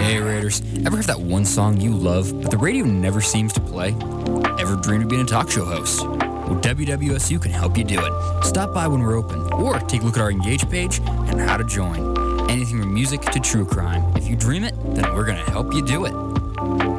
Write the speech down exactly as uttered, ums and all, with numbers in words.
Hey Raiders, ever have that one song you love, but the radio never seems to play? Ever dreamed of being a talk show host? Well, W W S U can help you do it. Stop by when we're open, or take a look at our Engage page and how to join. Anything from music to true crime. If you dream it, then we're going to help you do it.